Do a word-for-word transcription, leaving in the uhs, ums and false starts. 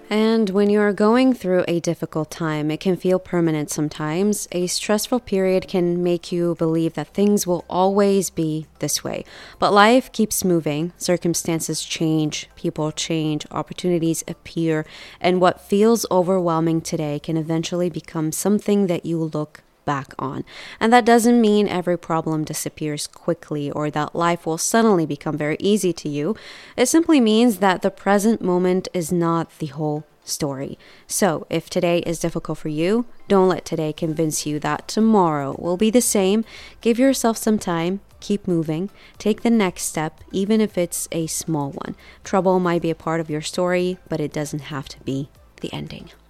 And when you're going through a difficult time, it can feel permanent sometimes. A stressful period can make you believe that things will always be this way. But life keeps moving, circumstances change, people change, opportunities appear, and what feels overwhelming today can eventually become something that you look back on. And that doesn't mean every problem disappears quickly or that life will suddenly become very easy to you. It simply means that the present moment is not the whole story. So if today is difficult for you, don't let today convince you that tomorrow will be the same. Give yourself some time. Keep moving. Take the next step, even if it's a small one. Trouble might be a part of your story, but it doesn't have to be the ending.